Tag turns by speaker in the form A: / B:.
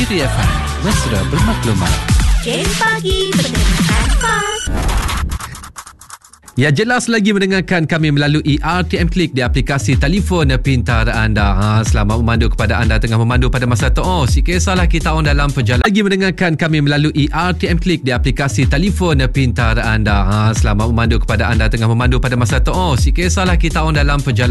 A: Suria FM, mesra bermaklumat.
B: Jen Pagi Pendengar Fast.
C: Ya, jelas lagi mendengarkan kami melalui RTM Klik di aplikasi telefon pintar anda. Selamat memandu kepada anda tengah memandu pada masa tu. Si kisahlah kita on dalam perjalanan. Lagi mendengarkan kami melalui RTM Klik di aplikasi telefon pintar anda. Selamat memandu kepada anda tengah memandu pada masa tu. Si kisahlah kita on dalam perjalanan.